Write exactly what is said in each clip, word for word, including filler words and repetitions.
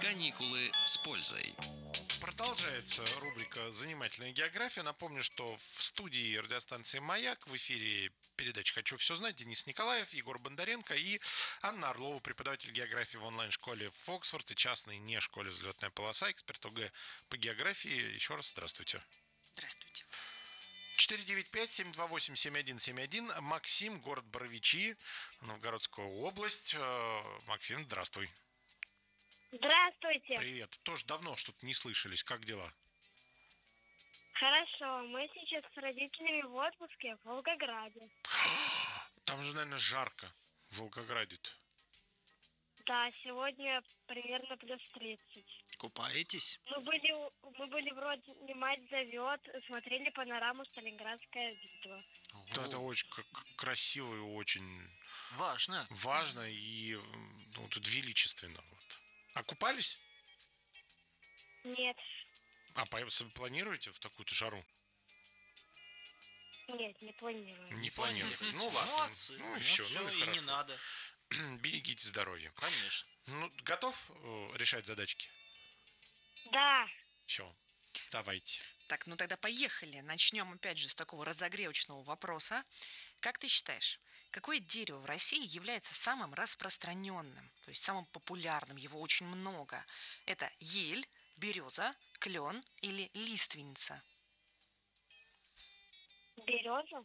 Каникулы с пользой. Продолжается рубрика «Занимательная география». Напомню, что в студии радиостанции «Маяк» в эфире передачи «Хочу все знать» Денис Николаев, Егор Бондаренко и Анна Орлова, преподаватель географии в онлайн-школе в Оксфорде, частной не школе «Взлетная полоса», эксперт ОГЭ по географии. Еще раз здравствуйте. Здравствуйте. четыре девять пять семь два восемь семь один семь один. Максим, город Боровичи, Новгородская область. Максим, здравствуй. Здравствуйте. Привет. Тоже давно что-то не слышались. Как дела? Хорошо, мы сейчас с родителями в отпуске в Волгограде. Там же, наверное, жарко в Волгограде-то. Да, сегодня примерно плюс тридцать. Купаетесь? Мы были, мы были вроде «Не мать зовет», смотрели панораму «Сталинградская битва». Да, это очень к- красиво и очень Важно. важно и ну, тут величественно. Вот. А купались? Нет, А по- планируете в такую-то жару? нет, не планирую. Не планируете. Ну ладно. Молодцы. Ну, Ну, еще, все, ну и и не хорошо. надо. Берегите здоровье. Конечно. Ну, готов э, решать задачки? Да, Все, давайте. Так, ну тогда поехали. Начнем опять же с такого разогревочного вопроса. Как ты считаешь, какое дерево в России является самым распространенным, то есть самым популярным, его очень много? Это ель, береза, клен или лиственница? береза,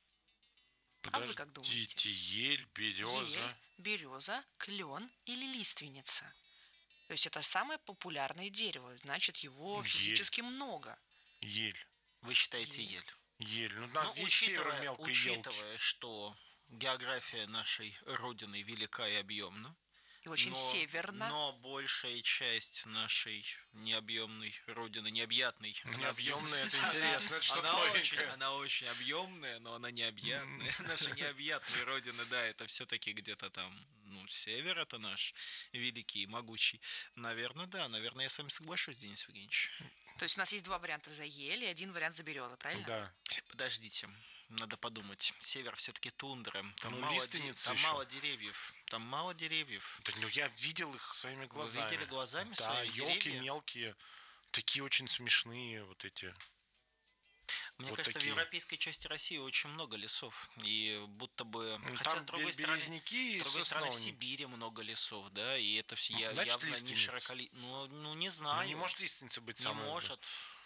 А вы как думаете? Подождите, ель, береза. Ель, береза, клен или лиственница? То есть это самое популярное дерево, значит его Ель. физически много. Ель. Вы считаете Ель. ель? Ель. Ну, там Ну, весь север учитывая, мелкой елки. учитывая, что география нашей Родины велика и объемна, И очень но, северно. но большая часть нашей необъемной Родины, необъятной. она Необъемная, это объем- интересно, это что-то она очень, новенькое. она очень объемная, но она необъятная. Наша необъятная Родина, да, это все-таки где-то там, ну, север это наш великий и могучий. Наверное, да, наверное, я с вами соглашусь, Денис Евгеньевич. То есть у нас есть два варианта за ель и один вариант за березу, правильно? Да. Подождите, надо подумать. Север все-таки тундра. Там, Ну, мало, де- лиственница там еще. мало деревьев. Там мало деревьев. Да, ну, я видел их своими глазами. видели глазами да, своими елки деревья? мелкие, такие очень смешные вот эти. Мне Вот кажется, такие. в европейской части России очень много лесов. И будто бы... Ну, Хотя, там с другой бе- стороны, березняки и с другой стороны, в сосновники. Сибири много лесов, да, и это все я- Значит, явно не лиственница. широколи... Ну, ну, не Ну, знаю. не может лиственница быть Не самой. может.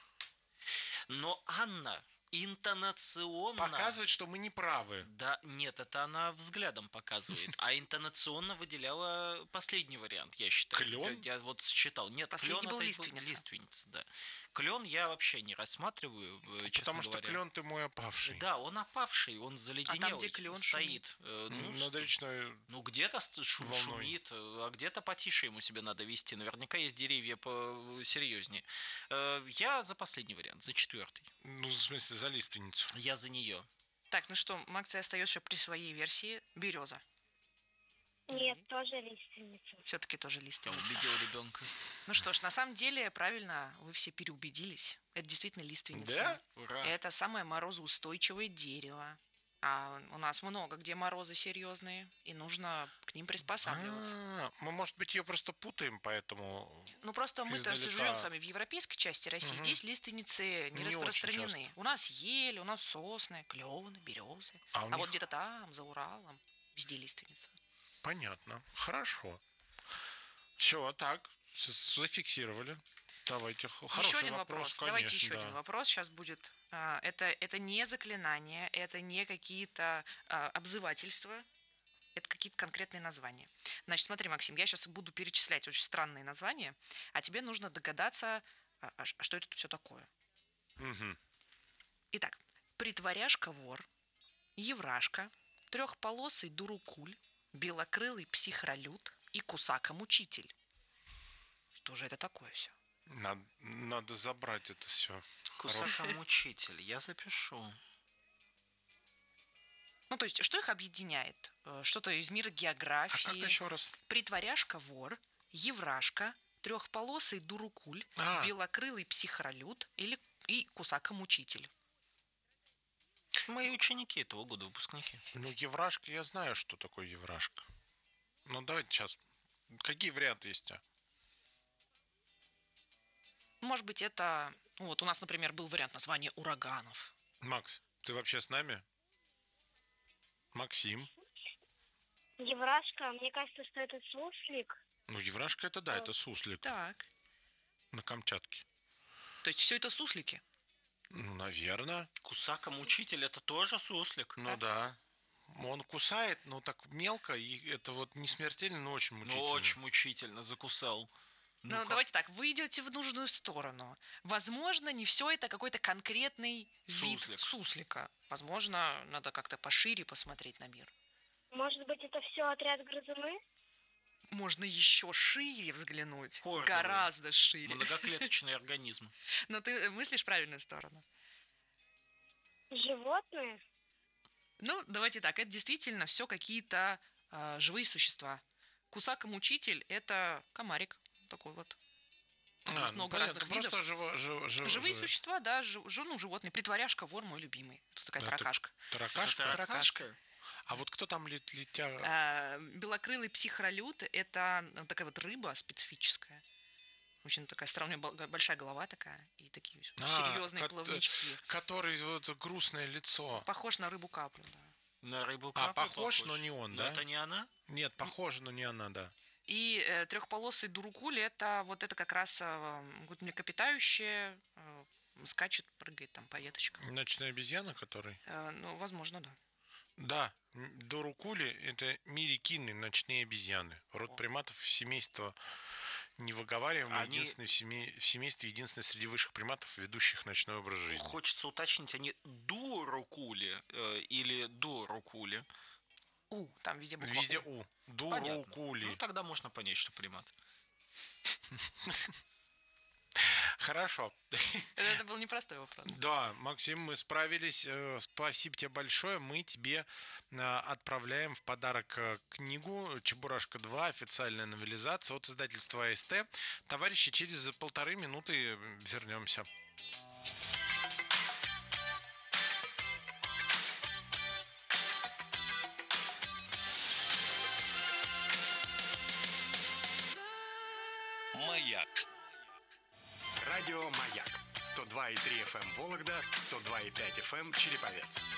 Но Анна интонационно... Показывает, что мы не правы. Да, нет, это она взглядом показывает. А интонационно выделяла последний вариант, я считаю. Клен? Я, я вот считал. Нет, Последний клен был это лиственница. лиственница, да. Клен я вообще не рассматриваю, э, честно Потому что говоря. клен ты мой опавший. Да, он опавший, он заледенелый, где клен стоит. Э, ну, Над речной. ну, где-то ст- шу- волной. шумит, э, а где-то потише ему себе надо вести. Наверняка есть деревья посерьезнее. Э, Я за последний вариант, за четвертый. Ну, в смысле, за лиственницу. Я за нее. Так, ну что, Макс, ты остаешься при своей версии береза. нет, тоже лиственница. Все-таки тоже Я лиственница. убедил ребенка. Ну что ж, на самом деле, правильно, вы все переубедились. Это действительно лиственница. Да? Ура. Это самое морозоустойчивое дерево. А у нас много где морозы серьезные, и нужно к ним приспосабливаться. А, мы, может быть, ее просто путаем, поэтому. Ну просто мы-то Издалека. живем с вами в европейской части России, Мгм. здесь лиственницы не, Не очень распространены. часто. У нас ели, у нас сосны, клены, березы. А А, у вот них- где-то там, за Уралом, везде лиственница. Понятно. Хорошо. Все, так, с- зафиксировали. Давайте. х- Хороший Еще один вопрос. Давайте конечно, еще да. один вопрос. Сейчас будет. а, Это, это не заклинание, это не какие-то а, обзывательства, это какие-то конкретные названия. Значит, смотри, Максим, я сейчас буду перечислять очень странные названия, а тебе нужно догадаться, а, а ш- что это все такое. Мгм. Итак, притворяшка-вор, еврашка, трехполосый дурукуль, белокрылый психролют и кусака-мучитель. Что же это такое все? Надо, надо забрать это все. Кусака-мучитель, я запишу. Ну, то есть, что их объединяет? Э, Что-то из мира А географии. как еще раз? Притворяшка-вор, еврашка, трехполосый дурукуль, А. белокрылый психролют или и кусака-мучитель. Мои ученики этого года, выпускники. Ну, еврашка, я знаю, что такое еврашка. Ну, давайте сейчас. Какие варианты есть? а? Может быть, это... ну, вот у нас, например, был вариант названия ураганов. Макс, ты вообще с нами? Максим. Еврашка, мне кажется, что это суслик. Ну, еврашка это да, это суслик Так. на Камчатке. То есть все это суслики? Ну, наверное. Кусака-мучитель это тоже суслик. Ну да. Он кусает, но так мелко, и это вот не смертельно, но очень Ну, мучительно. очень мучительно закусал. Ну, Ну-ка. давайте так, вы идете в нужную сторону. Возможно, не все это какой-то конкретный вид Суслик. суслика. Возможно, надо как-то пошире посмотреть на мир. Может быть, это все отряд грызуны? Можно еще шире взглянуть. Хордовый. Гораздо шире. Многоклеточный организм. Но ты мыслишь в правильную сторону. Животные? Ну, давайте так, это действительно все какие-то э, живые существа. Кусака-мучитель – это комарик такой вот. Там А, есть ну, много понятно, разных видов. просто живо, живо, живо- Живые живо- существа, да, жив, жив- ну, животные. Притворяшка, вор мой любимый. Это такая Это таракашка. Таракашка? Это Таракашка. А вот кто там лет, летя... А, белокрылый психоролют – это ну, такая вот рыба специфическая. Очень такая странная, бол- большая голова такая. И такие А, серьезные кот- плавнички. Который вот грустное лицо. Похож на рыбу каплю, да. На рыбу А, каплю похож, но не он, Но да? это не она? Нет, похоже, но не она, да. И э, трехполосый дурукуль – это вот это как раз э, вот млекопитающее, э, скачет, прыгает там по веточкам. Ночная обезьяна, который... Э, ну, возможно, да. Да, м, дорукули – это мирикины, ночные обезьяны. Род приматов семейства невыговариваемый, Они- единственный в, семей- в семействе, единственный среди высших приматов, ведущих ночной образ жизни. Хочется уточнить, они дурукули э, или дурукули? У, там везде буква Везде У. У. Понятно. Дурукули. Ну, тогда можно понять, что примат. Хорошо. Это был непростой вопрос. Да, Максим, мы справились. Э, Спасибо тебе большое. Мы тебе э, отправляем в подарок э, книгу «Чебурашка два. Официальная новелизация» от издательства А С Т. Товарищи, через полторы минуты вернемся. Маяк. Радио «Маяк». сто два и три эф эм Вологда, сто два и пять эф эм Череповец.